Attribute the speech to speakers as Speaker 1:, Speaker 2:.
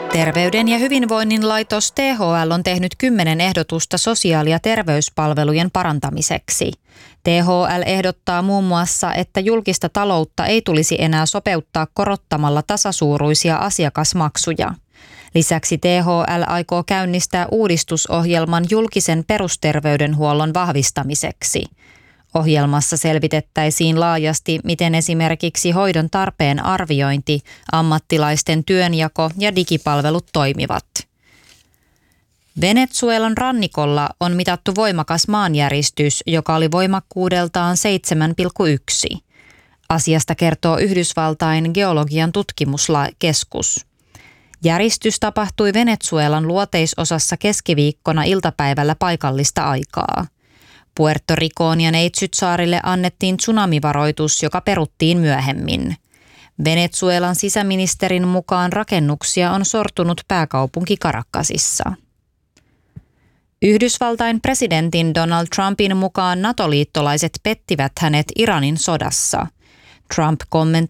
Speaker 1: Terveyden ja hyvinvoinnin laitos THL on tehnyt 10 ehdotusta sosiaali- ja terveyspalvelujen parantamiseksi. THL ehdottaa muun muassa, että julkista taloutta ei tulisi enää sopeuttaa korottamalla tasasuuruisia asiakasmaksuja. Lisäksi THL aikoo käynnistää uudistusohjelman julkisen perusterveydenhuollon vahvistamiseksi. Ohjelmassa selvitettäisiin laajasti, miten esimerkiksi hoidon tarpeen arviointi, ammattilaisten työnjako ja digipalvelut toimivat. Venezuelan rannikolla on mitattu voimakas maanjäristys, joka oli voimakkuudeltaan 7,1. Asiasta kertoo Yhdysvaltain geologian tutkimuskeskus. Järistys tapahtui Venezuelan luoteisosassa keskiviikkona iltapäivällä paikallista aikaa. Puerto Ricoon ja Neitsytsaarille annettiin tsunamivaroitus, joka peruttiin myöhemmin. Venezuelan sisäministerin mukaan rakennuksia on sortunut pääkaupunki Caracasissa. Yhdysvaltain presidentin Donald Trumpin mukaan NATO-liittolaiset pettivät hänet Iranin sodassa. Trump kommentoi